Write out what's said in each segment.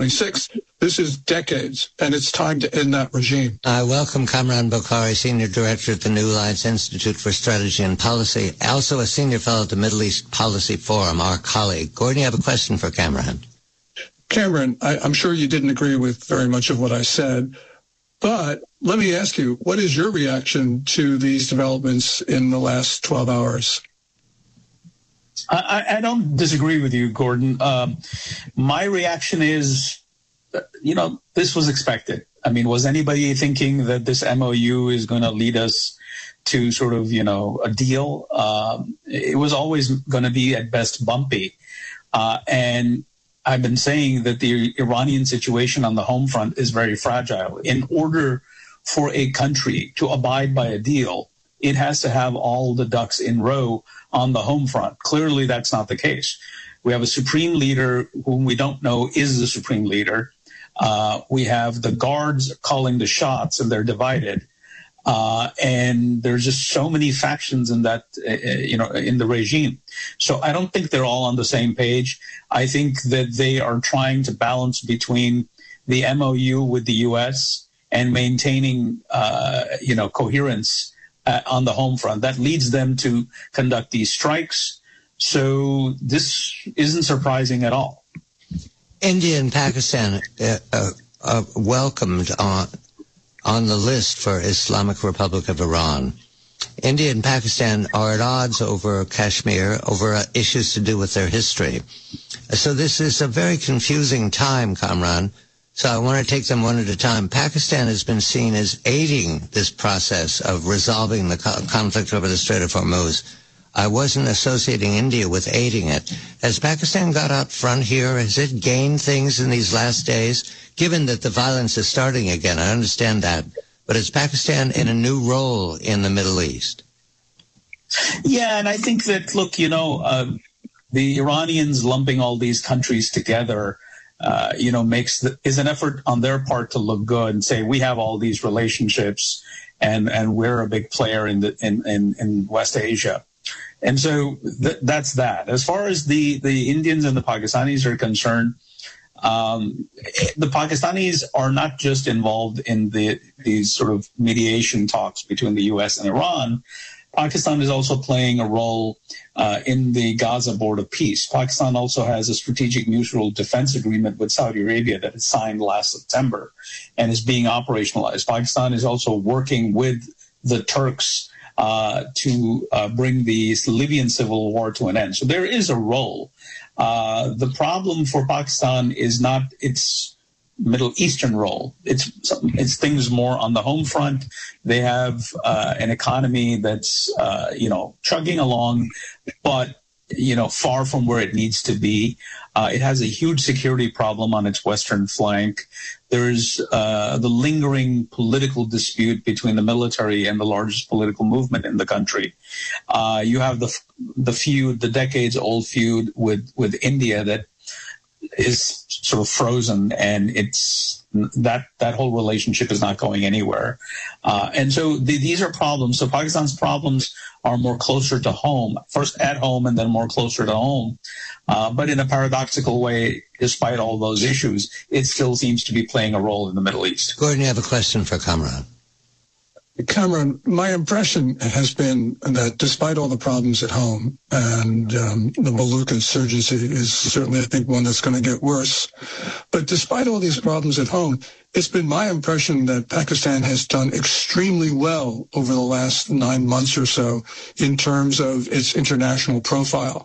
Six, this is decades, and it's time to end that regime. I welcome Kamran Bokhari, Senior Director at the New Alliance Institute for Strategy and Policy, also a Senior Fellow at the Middle East Policy Forum, our colleague. Gordon, you have a question for Kamran. Cameron, I'm sure you didn't agree with very much of what I said, but let me ask you, what is your reaction to these developments in the last 12 hours? I don't disagree with you, Gordon. My reaction is, this was expected. I mean, was anybody thinking that this MOU is going to lead us to sort of, a deal? It was always going to be at best bumpy. And I've been saying that the Iranian situation on the home front is very fragile. In order for a country to abide by a deal, it has to have all the ducks in row on the home front. Clearly, that's not the case. We have a supreme leader whom we don't know is the supreme leader. We have the guards calling the shots, and they're divided. And there's just so many factions in that, in the regime. So I don't think they're all on the same page. I think that they are trying to balance between the MOU with the U.S. and maintaining, coherence on the home front. That leads them to conduct these strikes. So this isn't surprising at all. India and Pakistan welcomed on the list for Islamic Republic of Iran. India and Pakistan are at odds over Kashmir, over issues to do with their history. So this is a very confusing time, Kamran. So I want to take them one at a time. Pakistan has been seen as aiding this process of resolving the conflict over the Strait of Hormuz. I wasn't associating India with aiding it. Has Pakistan got out front here? Has it gained things in these last days? Given that the violence is starting again, I understand that. But is Pakistan in a new role in the Middle East? Yeah, and I think that, look, the Iranians lumping all these countries together, is an effort on their part to look good and say we have all these relationships and we're a big player in West Asia. And so that's that. As far as the Indians and the Pakistanis are concerned, the Pakistanis are not just involved in these sort of mediation talks between the U.S. and Iran. Pakistan is also playing a role in the Gaza Board of Peace. Pakistan also has a strategic mutual defense agreement with Saudi Arabia that it signed last September and is being operationalized. Pakistan is also working with the Turks to bring the Libyan civil war to an end. So there is a role. The problem for Pakistan is not its Middle Eastern role. It's things more on the home front. They have an economy that's chugging along, but far from where it needs to be. It has a huge security problem on its western flank. There's the lingering political dispute between the military and the largest political movement in the country. You have the decades-old feud with India that is sort of frozen, and it's that whole relationship is not going anywhere. And so these are problems. So Pakistan's problems are more closer to home, first at home and then more closer to home. But in a paradoxical way, despite all those issues, it still seems to be playing a role in the Middle East. Gordon, you have a question for Kamran. Cameron, my impression has been that despite all the problems at home, and the Maluka insurgency is certainly, I think, one that's going to get worse, but despite all these problems at home, it's been my impression that Pakistan has done extremely well over the last 9 months or so in terms of its international profile.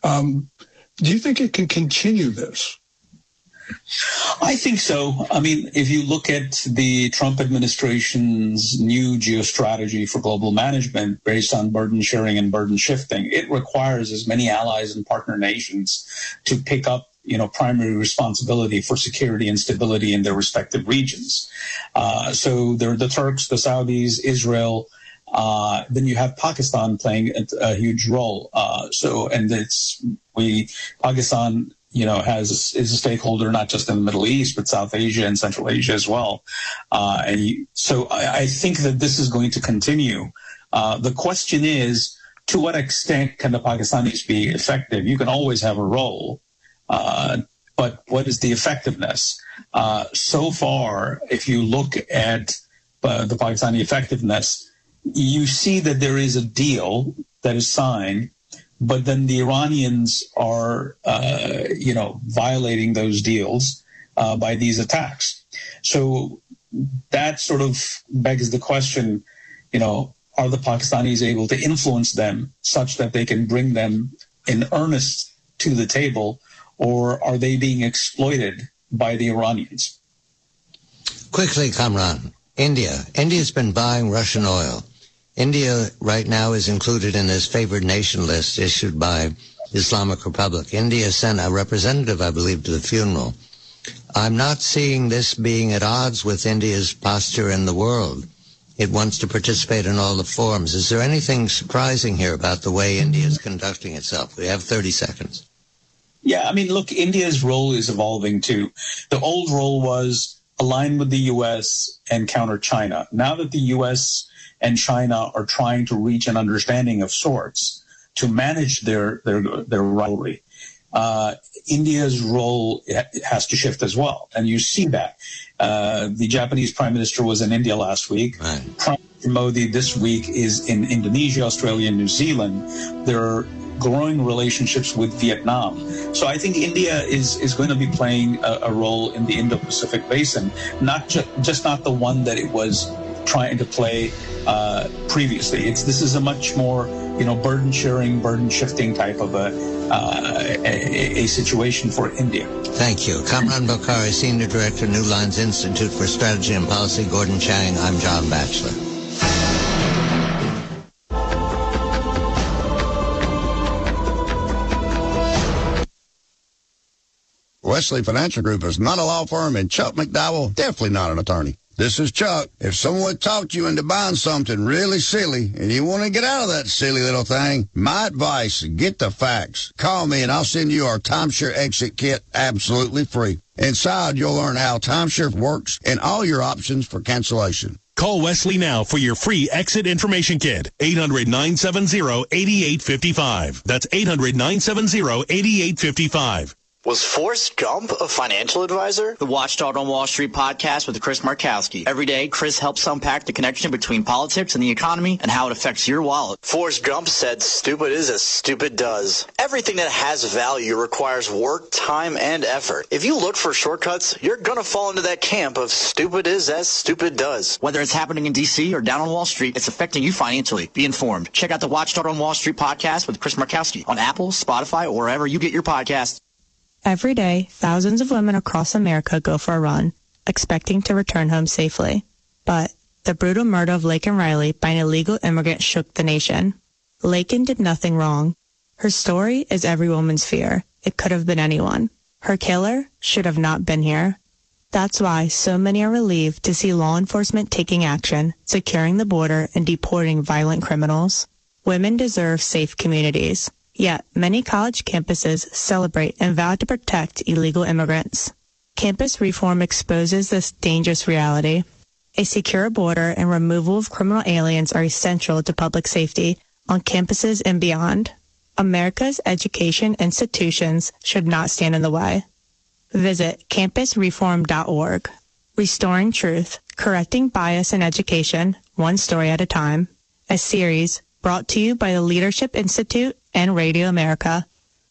Do you think it can continue this? I think so. I mean, if you look at the Trump administration's new geostrategy for global management based on burden sharing and burden shifting, it requires as many allies and partner nations to pick up primary responsibility for security and stability in their respective regions. So there are the Turks, the Saudis, Israel. Then you have Pakistan playing a huge role. Pakistan is a stakeholder not just in the Middle East, but South Asia and Central Asia as well. So I think that this is going to continue. The question is, to what extent can the Pakistanis be effective? You can always have a role. but what is the effectiveness? So far, if you look at the Pakistani effectiveness, you see that there is a deal that is signed, but then the Iranians are, violating those deals by these attacks. So that sort of begs the question, are the Pakistanis able to influence them such that they can bring them in earnest to the table, or are they being exploited by the Iranians? Quickly, Kamran, India. India's been buying Russian oil. India right now is included in this favored nation list issued by Islamic Republic. India sent a representative, I believe, to the funeral. I'm not seeing this being at odds with India's posture in the world. It wants to participate in all the forums. Is there anything surprising here about the way India is conducting itself? We have 30 seconds. Yeah, I mean, look, India's role is evolving too. The old role was align with the U.S. and counter China. Now that the U.S. and China are trying to reach an understanding of sorts to manage their rivalry, India's role has to shift as well. And you see that. The Japanese Prime Minister was in India last week. Right. Prime Minister Modi this week is in Indonesia, Australia, and New Zealand. There are growing relationships with Vietnam. So I think India is going to be playing a role in the Indo-Pacific basin, not just not the one that it was trying to play previously. This is a much more burden sharing, burden shifting type of a situation for India. Thank you. Kamran Bokhari, Senior Director, New Lines Institute for Strategy and Policy. Gordon Chang, I'm John Batchelor. Wesley Financial Group is not a law firm, and Chuck McDowell, definitely not an attorney. This is Chuck. If someone would talk you into buying something really silly and you want to get out of that silly little thing, my advice, get the facts. Call me and I'll send you our timeshare exit kit absolutely free. Inside, you'll learn how timeshare works and all your options for cancellation. Call Wesley now for your free exit information kit. 800-970-8855. That's 800-970-8855. Was Forrest Gump a financial advisor? The Watchdog on Wall Street podcast with Chris Markowski. Every day, Chris helps unpack the connection between politics and the economy and how it affects your wallet. Forrest Gump said, "Stupid is as stupid does." Everything that has value requires work, time, and effort. If you look for shortcuts, you're going to fall into that camp of stupid is as stupid does. Whether it's happening in D.C. or down on Wall Street, it's affecting you financially. Be informed. Check out the Watchdog on Wall Street podcast with Chris Markowski on Apple, Spotify, or wherever you get your podcasts. Every day, thousands of women across America go for a run, expecting to return home safely. But the brutal murder of Laken Riley by an illegal immigrant shook the nation. Laken did nothing wrong. Her story is every woman's fear. It could have been anyone. Her killer should have not been here. That's why so many are relieved to see law enforcement taking action, securing the border, and deporting violent criminals. Women deserve safe communities. Yet, many college campuses celebrate and vow to protect illegal immigrants. Campus reform exposes this dangerous reality. A secure border and removal of criminal aliens are essential to public safety on campuses and beyond. America's education institutions should not stand in the way. Visit campusreform.org. Restoring Truth, Correcting Bias in Education, One Story at a Time. A series brought to you by the Leadership Institute and Radio America.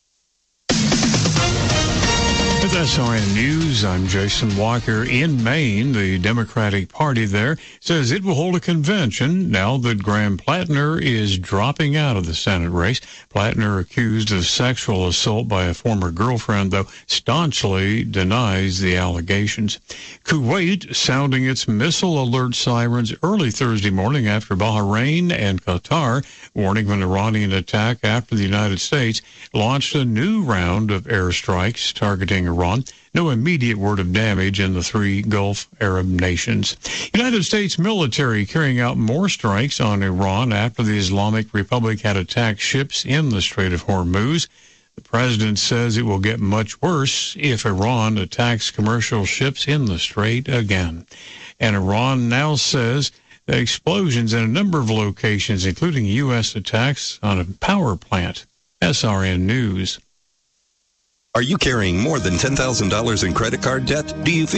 With SRN News, I'm Jason Walker. In Maine, the Democratic Party there says it will hold a convention now that Graham Plattner is dropping out of the Senate race. Plattner, accused of sexual assault by a former girlfriend, though staunchly denies the allegations. Kuwait sounding its missile alert sirens early Thursday morning after Bahrain and Qatar, warning of an Iranian attack after the United States launched a new round of airstrikes targeting Iran. No immediate word of damage in the three Gulf Arab nations. United States military carrying out more strikes on Iran after the Islamic Republic had attacked ships in the Strait of Hormuz. The president says it will get much worse if Iran attacks commercial ships in the strait again. And Iran now says that explosions in a number of locations, including U.S. attacks on a power plant. SRN News. Are you carrying more than $10,000 in credit card debt? Do you feel